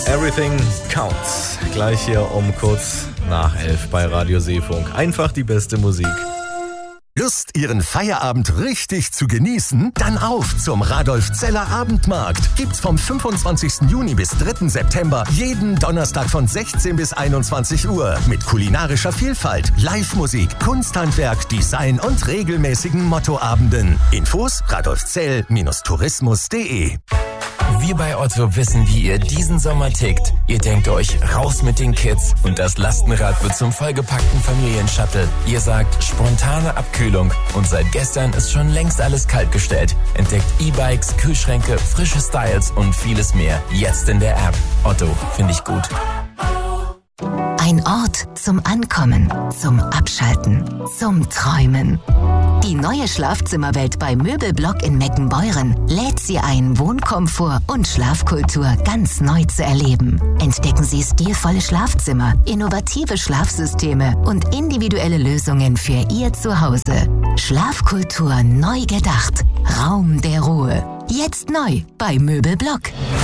Everything Counts. Gleich hier um kurz nach 11 bei Radio Seefunk. Einfach die beste Musik. Lust, Ihren Feierabend richtig zu genießen? Dann auf zum Radolf-Zeller Abendmarkt. Gibt's vom 25. Juni bis 3. September jeden Donnerstag von 16 bis 21 Uhr. Mit kulinarischer Vielfalt, Live-Musik, Kunsthandwerk, Design und regelmäßigen Mottoabenden. Infos radolfzell-tourismus.de. Wir bei Otto wissen, wie ihr diesen Sommer tickt. Ihr denkt euch, raus mit den Kids und das Lastenrad wird zum vollgepackten Familienshuttle. Ihr sagt, spontane Abkühlung und seit gestern ist schon längst alles kaltgestellt. Entdeckt E-Bikes, Kühlschränke, frische Styles und vieles mehr. Jetzt in der App. Otto, finde ich gut. Ein Ort zum Ankommen, zum Abschalten, zum Träumen. Die neue Schlafzimmerwelt bei Möbelblock in Meckenbeuren lädt Sie ein, Wohnkomfort und Schlafkultur ganz neu zu erleben. Entdecken Sie stilvolle Schlafzimmer, innovative Schlafsysteme und individuelle Lösungen für Ihr Zuhause. Schlafkultur neu gedacht. Raum der Ruhe. Jetzt neu bei Möbelblock.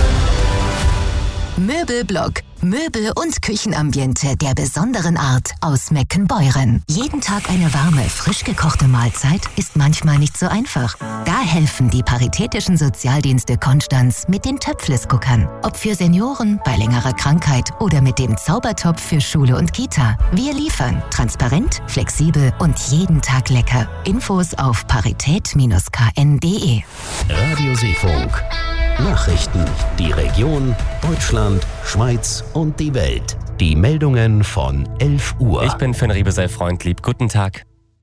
Möbelblock. Möbel- und Küchenambiente der besonderen Art aus Meckenbeuren. Jeden Tag eine warme, frisch gekochte Mahlzeit ist manchmal nicht so einfach. Da helfen die Paritätischen Sozialdienste Konstanz mit den Töpfles-Guckern. Ob für Senioren, bei längerer Krankheit oder mit dem Zaubertopf für Schule und Kita. Wir liefern transparent, flexibel und jeden Tag lecker. Infos auf parität-kn.de. Radio Seefunk. Nachrichten, die Region, Deutschland, Schweiz und die Welt. Die Meldungen von 11 Uhr. Ich bin Finn Riebesell-Freundlieb. Guten Tag.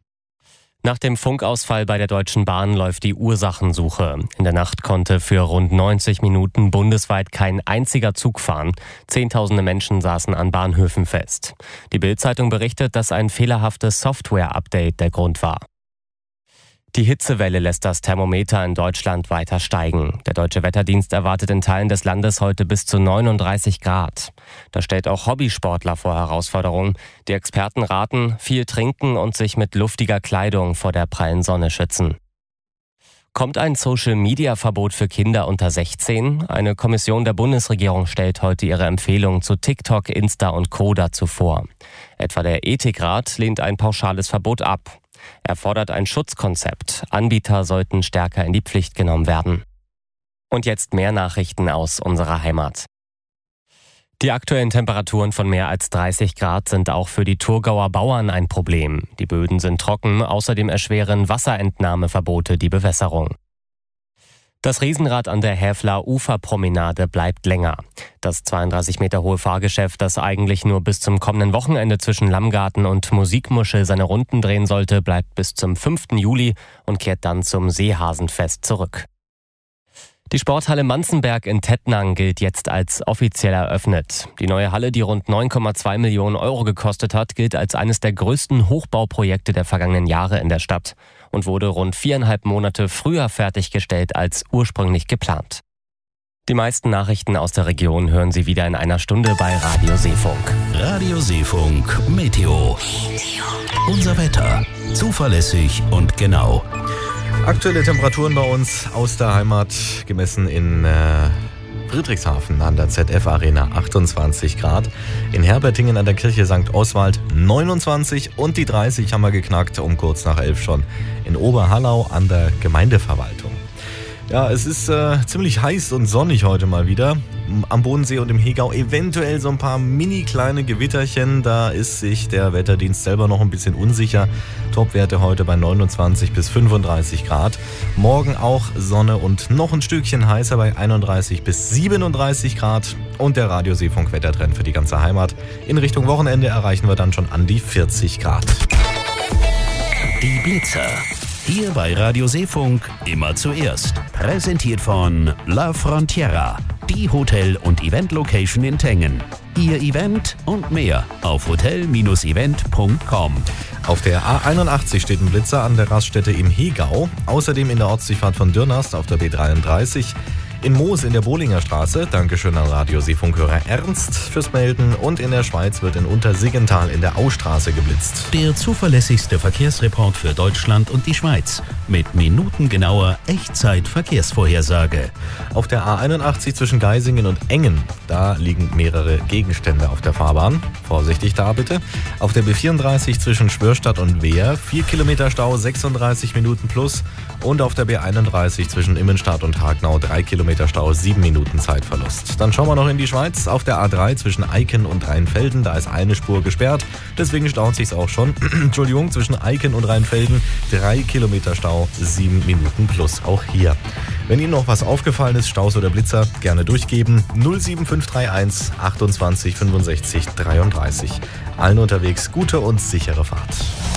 Nach dem Funkausfall bei der Deutschen Bahn läuft die Ursachensuche. In der Nacht konnte für rund 90 Minuten bundesweit kein einziger Zug fahren. Zehntausende Menschen saßen an Bahnhöfen fest. Die Bild-Zeitung berichtet, dass ein fehlerhaftes Software-Update der Grund war. Die Hitzewelle lässt das Thermometer in Deutschland weiter steigen. Der Deutsche Wetterdienst erwartet in Teilen des Landes heute bis zu 39 Grad. Das stellt auch Hobbysportler vor Herausforderungen. Die Experten raten, viel trinken und sich mit luftiger Kleidung vor der prallen Sonne schützen. Kommt ein Social-Media-Verbot für Kinder unter 16? Eine Kommission der Bundesregierung stellt heute ihre Empfehlungen zu TikTok, Insta und Co. dazu vor. Etwa der Ethikrat lehnt ein pauschales Verbot ab. Er fordert ein Schutzkonzept. Anbieter sollten stärker in die Pflicht genommen werden. Und jetzt mehr Nachrichten aus unserer Heimat. Die aktuellen Temperaturen von mehr als 30 Grad sind auch für die Thurgauer Bauern ein Problem. Die Böden sind trocken, außerdem erschweren Wasserentnahmeverbote die Bewässerung. Das Riesenrad an der Häfler Uferpromenade bleibt länger. Das 32 Meter hohe Fahrgeschäft, das eigentlich nur bis zum kommenden Wochenende zwischen Lammgarten und Musikmuschel seine Runden drehen sollte, bleibt bis zum 5. Juli und kehrt dann zum Seehasenfest zurück. Die Sporthalle Manzenberg in Tettnang gilt jetzt als offiziell eröffnet. Die neue Halle, die rund 9,2 Millionen Euro gekostet hat, gilt als eines der größten Hochbauprojekte der vergangenen Jahre in der Stadt und wurde rund 4,5 Monate früher fertiggestellt als ursprünglich geplant. Die meisten Nachrichten aus der Region hören Sie wieder in einer Stunde bei Radio Seefunk. Radio Seefunk Meteo. Unser Wetter. Zuverlässig und genau. Aktuelle Temperaturen bei uns aus der Heimat, gemessen in Friedrichshafen an der ZF Arena 28 Grad. In Herbertingen an der Kirche St. Oswald 29 und die 30 haben wir geknackt, um kurz nach 11 schon in Oberhallau an der Gemeindeverwaltung. Ja, es ist ziemlich heiß und sonnig heute mal wieder. Am Bodensee und im Hegau eventuell so ein paar mini kleine Gewitterchen. Da ist sich der Wetterdienst selber noch ein bisschen unsicher. Topwerte heute bei 29 bis 35 Grad. Morgen auch Sonne und noch ein Stückchen heißer bei 31 bis 37 Grad. Und der Radio Seefunk Wettertrend für die ganze Heimat. In Richtung Wochenende erreichen wir dann schon an die 40 Grad. Die Blitzer. Hier bei Radio Seefunk immer zuerst. Präsentiert von La Frontiera, die Hotel- und Event-Location in Tengen. Ihr Event und mehr auf hotel-event.com. Auf der A81 steht ein Blitzer an der Raststätte im Hegau. Außerdem in der Ortsdurchfahrt von Dürnast auf der B33. In Moos in der Bohlinger Straße, Dankeschön an Radioseefunkhörer Ernst fürs Melden. Und in der Schweiz wird in Untersiggenthal in der Austraße geblitzt. Der zuverlässigste Verkehrsreport für Deutschland und die Schweiz. Mit minutengenauer Echtzeit-Verkehrsvorhersage. Auf der A81 zwischen Geisingen und Engen, da liegen mehrere Gegenstände auf der Fahrbahn. Vorsichtig da bitte. Auf der B34 zwischen Schwörstadt und Wehr 4 Kilometer Stau, 36 Minuten plus. Und auf der B31 zwischen Immenstadt und Hagnau 3 Kilometer Stau, 7 Minuten Zeitverlust. Dann schauen wir noch in die Schweiz. Auf der A3 zwischen Eiken und Rheinfelden, da ist eine Spur gesperrt. Deswegen staut sich's auch schon. Entschuldigung, zwischen Eiken und Rheinfelden 3 Kilometer Stau, 7 Minuten plus. Auch hier. Wenn Ihnen noch was aufgefallen ist, Staus oder Blitzer, gerne durchgeben. 07531 28 65 33. Allen unterwegs gute und sichere Fahrt.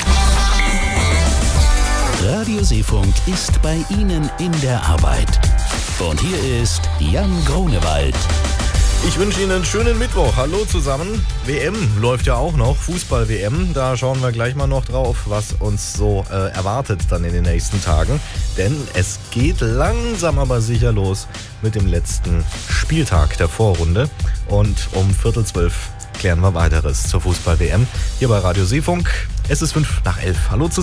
Radio Seefunk ist bei Ihnen in der Arbeit. Und hier ist Jan Grunewald. Ich wünsche Ihnen einen schönen Mittwoch. Hallo zusammen. WM läuft ja auch noch, Fußball-WM. Da schauen wir gleich mal noch drauf, was uns so erwartet dann in den nächsten Tagen. Denn es geht langsam aber sicher los mit dem letzten Spieltag der Vorrunde. Und um 11:45 klären wir weiteres zur Fußball-WM hier bei Radio Seefunk. Es ist 11:05. Hallo zusammen.